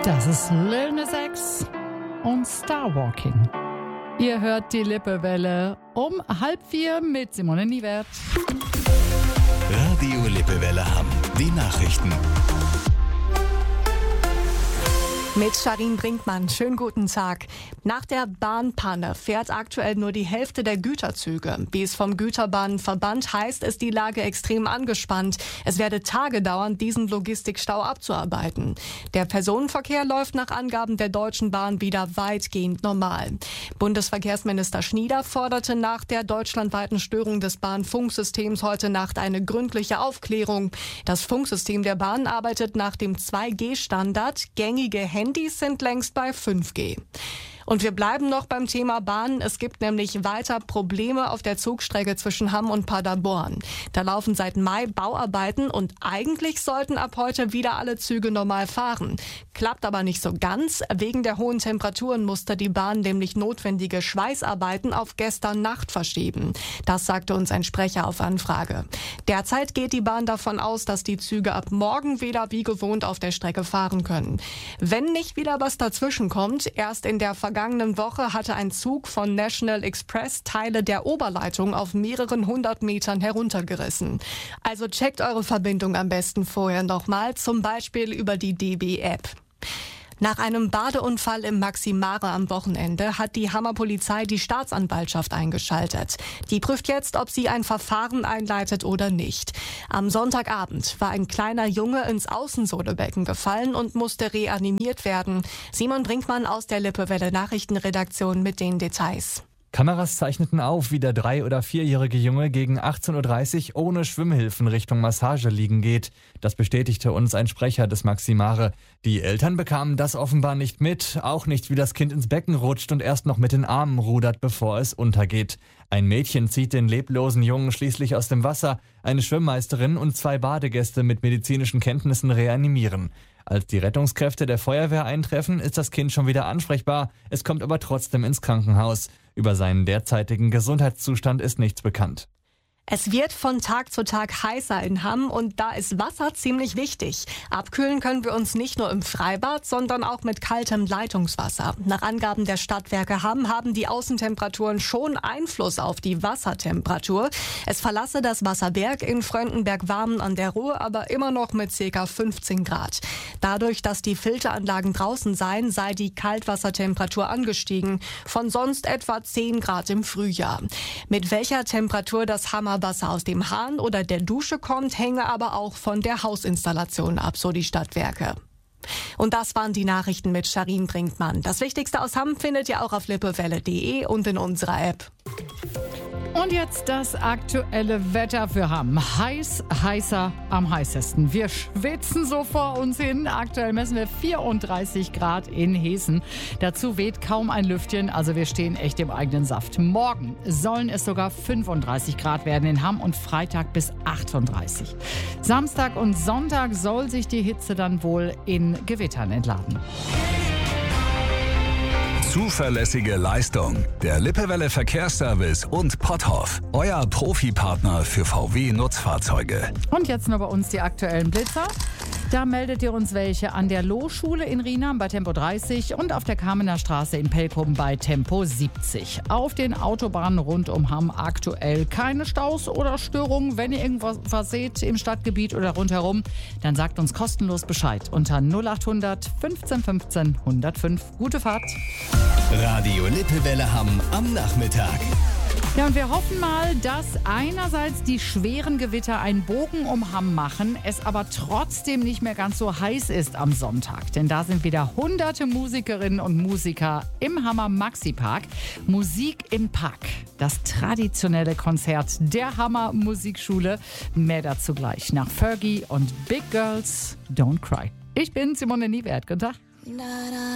Das ist Lil Nas X und Starwalking. Ihr hört die Lippewelle um 3:30 mit Simone Niewert. Radio Lippewelle Hamm. Die Nachrichten. Mit Sharin Brinkmann. Schönen guten Tag. Nach der Bahnpanne fährt aktuell nur die Hälfte der Güterzüge. Wie es vom Güterbahnenverband heißt, ist die Lage extrem angespannt. Es werde Tage dauern, diesen Logistikstau abzuarbeiten. Der Personenverkehr läuft nach Angaben der Deutschen Bahn wieder weitgehend normal. Bundesverkehrsminister Schnieder forderte nach der deutschlandweiten Störung des Bahnfunksystems heute Nacht eine gründliche Aufklärung. Das Funksystem der Bahn arbeitet nach dem 2G-Standard. Gängige Handys sind längst bei 5G. Und wir bleiben noch beim Thema Bahn. Es gibt nämlich weiter Probleme auf der Zugstrecke zwischen Hamm und Paderborn. Da laufen seit Mai Bauarbeiten und eigentlich sollten ab heute wieder alle Züge normal fahren. Klappt aber nicht so ganz. Wegen der hohen Temperaturen musste die Bahn nämlich notwendige Schweißarbeiten auf gestern Nacht verschieben. Das sagte uns ein Sprecher auf Anfrage. Derzeit geht die Bahn davon aus, dass die Züge ab morgen wieder wie gewohnt auf der Strecke fahren können. Wenn nicht wieder was dazwischen kommt, erst in der vergangenen Woche hatte ein Zug von National Express Teile der Oberleitung auf mehreren 100 Metern heruntergerissen. Also checkt eure Verbindung am besten vorher nochmal, zum Beispiel über die DB-App. Nach einem Badeunfall im Maximare am Wochenende hat die Hammer Polizei die Staatsanwaltschaft eingeschaltet. Die prüft jetzt, ob sie ein Verfahren einleitet oder nicht. Am Sonntagabend war ein kleiner Junge ins Außensodebecken gefallen und musste reanimiert werden. Simon Brinkmann aus der Lippewelle Nachrichtenredaktion mit den Details. Kameras zeichneten auf, wie der 3- oder 4-jährige Junge gegen 18.30 Uhr ohne Schwimmhilfen Richtung Massage liegen geht. Das bestätigte uns ein Sprecher des Maximare. Die Eltern bekamen das offenbar nicht mit, auch nicht, wie das Kind ins Becken rutscht und erst noch mit den Armen rudert, bevor es untergeht. Ein Mädchen zieht den leblosen Jungen schließlich aus dem Wasser. Eine Schwimmmeisterin und 2 Badegäste mit medizinischen Kenntnissen reanimieren. Als die Rettungskräfte der Feuerwehr eintreffen, ist das Kind schon wieder ansprechbar. Es kommt aber trotzdem ins Krankenhaus. Über seinen derzeitigen Gesundheitszustand ist nichts bekannt. Es wird von Tag zu Tag heißer in Hamm und da ist Wasser ziemlich wichtig. Abkühlen können wir uns nicht nur im Freibad, sondern auch mit kaltem Leitungswasser. Nach Angaben der Stadtwerke Hamm haben die Außentemperaturen schon Einfluss auf die Wassertemperatur. Es verlasse das Wasserberg in Fröndenberg-Warmen an der Ruhr aber immer noch mit ca. 15 Grad. Dadurch, dass die Filteranlagen draußen seien, sei die Kaltwassertemperatur angestiegen, von sonst etwa 10 Grad im Frühjahr. Mit welcher Temperatur das Hammer Wasser aus dem Hahn oder der Dusche kommt, hänge aber auch von der Hausinstallation ab, so die Stadtwerke. Und das waren die Nachrichten mit Sharin Brinkmann. Das Wichtigste aus Hamm findet ihr auch auf lippewelle.de und in unserer App. Und jetzt das aktuelle Wetter für Hamm. Heiß, heißer, am heißesten. Wir schwitzen so vor uns hin. Aktuell messen wir 34 Grad in Hessen. Dazu weht kaum ein Lüftchen, also wir stehen echt im eigenen Saft. Morgen sollen es sogar 35 Grad werden in Hamm und Freitag bis 38. Samstag und Sonntag soll sich die Hitze dann wohl in Gewittern entladen. Zuverlässige Leistung. Der Lippewelle Verkehrsservice und Potthoff. Euer Profipartner für VW-Nutzfahrzeuge. Und jetzt noch bei uns die aktuellen Blitzer. Da meldet ihr uns welche an der Lohschule in Riehnam bei Tempo 30 und auf der Kamener Straße in Pelkum bei Tempo 70. Auf den Autobahnen rund um Hamm aktuell keine Staus oder Störungen. Wenn ihr irgendwas seht im Stadtgebiet oder rundherum, dann sagt uns kostenlos Bescheid unter 0800 15 15 105. Gute Fahrt. Radio Lippewelle Hamm am Nachmittag. Ja, und wir hoffen mal, dass einerseits die schweren Gewitter einen Bogen um Hamm machen, es aber trotzdem nicht mehr ganz so heiß ist am Sonntag. Denn da sind wieder hunderte Musikerinnen und Musiker im Hammer Maxi-Park. Musik im Park, das traditionelle Konzert der Hammer Musikschule. Mehr dazu gleich nach Fergie und Big Girls Don't Cry. Ich bin Simone Niewert. Guten Tag.